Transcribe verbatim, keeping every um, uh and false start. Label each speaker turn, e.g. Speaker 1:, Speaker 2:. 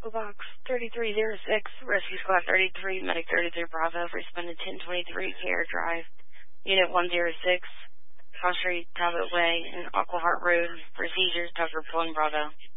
Speaker 1: Echo Box thirty-three oh six, Rescue Squad thirty-three, Medic thirty-three Bravo, responded ten twenty-three, Care Drive, Unit one oh six, Cross Street, Talbot Way, and Aqua Heart Road, procedures, Tucker Pulling Bravo.